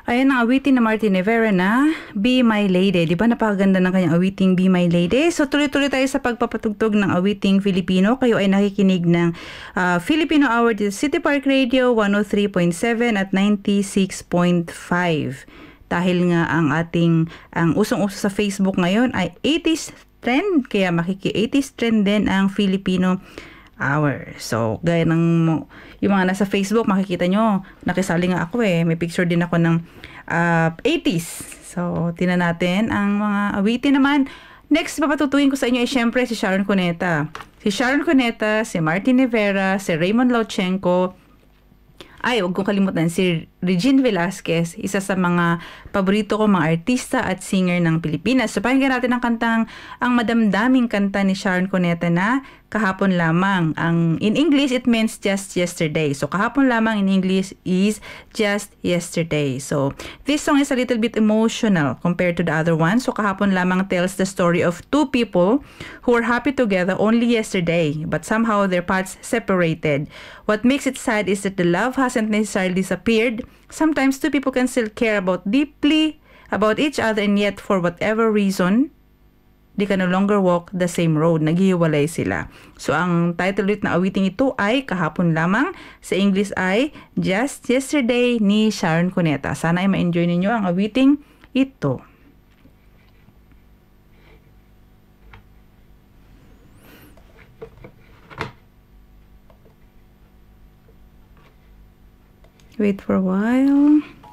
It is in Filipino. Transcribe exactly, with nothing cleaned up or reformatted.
Ayan ang awitin na Martin Rivera na Be My Lady. Di ba napakaganda ng kanyang awiting Be My Lady? So tuloy-tuloy tayo sa pagpapatugtog ng awiting Filipino. Kayo ay nakikinig ng uh, Filipino Hour dito sa City Park Radio one oh three point seven at ninety-six point five. Dahil nga ang ating, ang usong-uso sa Facebook ngayon ay eighties trend. Kaya makiki-eighties trend din ang Filipino Hour. So, gaya ng yung mga nasa Facebook, makikita nyo, nakisali nga ako eh. May picture din ako ng uh, eighties. So, tinan natin ang mga awitin naman. Next, papatutuin ko sa inyo ay syempre si Sharon Cuneta. Si Sharon Cuneta, si Martin Rivera, si Raymond Lauchenko, ay, huwag kong kalimutan, si Regine Velasquez, isa sa mga paborito ko mga artista at singer ng Pilipinas. So, pakinggan natin ang kantang, ang madamdaming kanta ni Sharon Cuneta na Kahapon Lamang. Ang, in English, it means just yesterday. So, kahapon lamang in English is just yesterday. So, this song is a little bit emotional compared to the other one. So, kahapon lamang tells the story of two people who were happy together only yesterday, but somehow their paths separated. What makes it sad is that the love hasn't necessarily disappeared. Sometimes two people can still care about deeply about each other, and yet for whatever reason, they can no longer walk the same road. Naghihiwalay sila. So, ang title ulit na awiting ito ay Kahapon Lamang. Sa English ay Just Yesterday ni Sharon Cuneta. Sana ay ma-enjoy ninyo ang awiting ito. Wait for a while.